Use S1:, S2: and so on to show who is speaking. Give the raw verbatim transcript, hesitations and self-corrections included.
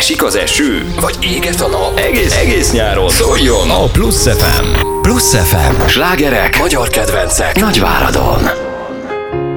S1: Esik az eső? Vagy éget a nap? Egész, egész nyáron szóljon
S2: a Plusz ef em.
S1: Plusz ef em. Slágerek, magyar kedvencek Nagyváradon.